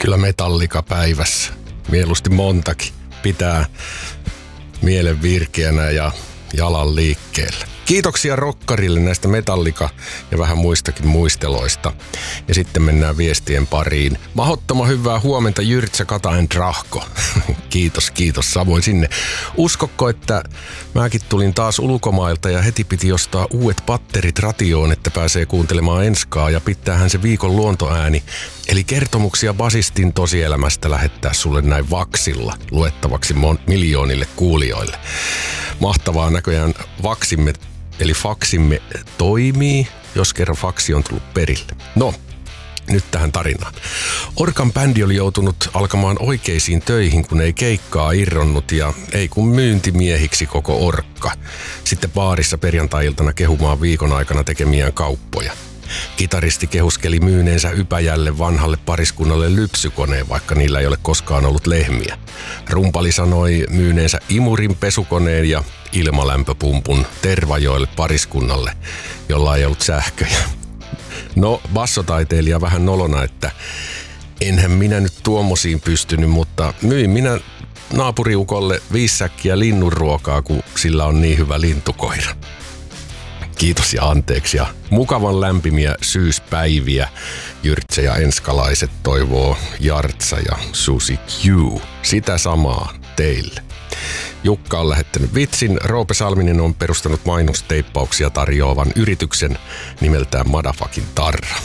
Kyllä Metallica päivässä. Mieluusti montakin. Pitää mielen virkeänä ja jalan liikkeellä. Kiitoksia rokkarille näistä Metallica ja vähän muistakin muisteloista. Ja sitten mennään viestien pariin. Mahdottoman hyvää huomenta Jyrtsä Kataen Drahko. Kiitos. Samoin sinne. Uskokko, että mäkin tulin taas ulkomailta ja heti piti ostaa uudet patterit ratioon, että pääsee kuuntelemaan Enskaa ja pitäähän se viikon luontoääni. Eli kertomuksia basistin tosielämästä lähettää sulle näin vaksilla luettavaksi miljoonille kuulijoille. Mahtavaa näköjään vaksimme, eli faksimme toimii, jos kerran faksi on tullut perille. No, nyt tähän tarinaan. Orkan bändi oli joutunut alkamaan oikeisiin töihin, kun ei keikkaa irronnut ja ei kun myyntimiehiksi koko Orkka. Sitten baarissa perjantai-iltana kehumaan viikon aikana tekemiään kauppoja. Kitaristi kehuskeli myyneensä Ypäjälle vanhalle pariskunnalle lypsykoneen, vaikka niillä ei ole koskaan ollut lehmiä. Rumpali sanoi myyneensä imurin pesukoneen ja ilmalämpöpumpun Tervajoelle pariskunnalle, jolla ei ollut sähköjä. No, bassotaiteilija vähän nolona, että enhän minä nyt tuommoisiin pystynyt, mutta myin minä naapuriukolle 5 säkkiä linnunruokaa, kun sillä on niin hyvä lintukoira. Kiitos ja anteeksi ja mukavan lämpimiä syyspäiviä. Jyrtsä ja enskalaiset toivoo Jartsa ja Susi Q. Sitä samaa teille. Jukka on lähettänyt vitsin. Roope Salminen on perustanut mainosteippauksia tarjoavan yrityksen nimeltään Madafakin Tarra.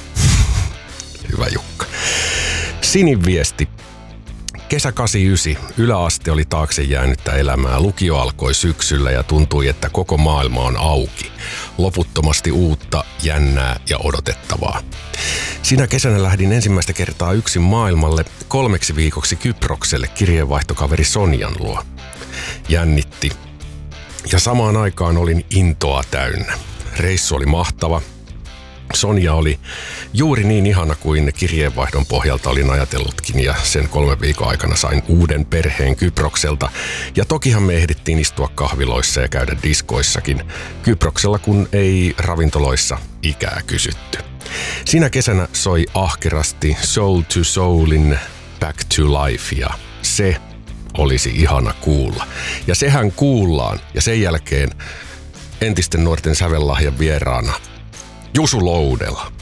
Hyvä Jukka. Sinin viesti. Kesä 89. Yläaste oli taakse jäänyttä elämää. Lukio alkoi syksyllä ja tuntui, että koko maailma on auki. Loputtomasti uutta, jännää ja odotettavaa. Sinä kesänä lähdin ensimmäistä kertaa yksin maailmalle 3 viikoksi Kyprokselle kirjeenvaihtokaveri Sonjan luo. Jännitti. Ja samaan aikaan olin intoa täynnä. Reissu oli mahtava. Sonja oli juuri niin ihana kuin kirjeenvaihdon pohjalta olin ajatellutkin ja sen 3 viikon aikana sain uuden perheen Kyprokselta. Ja tokihan me ehdittiin istua kahviloissa ja käydä diskoissakin Kyproksella, kun ei ravintoloissa ikää kysytty. Sinä kesänä soi ahkerasti Soul to Soulin Back to Life ja se olisi ihana kuulla. Ja sehän kuullaan ja sen jälkeen entisten nuorten sävellahjan vieraana Jusu Loudela.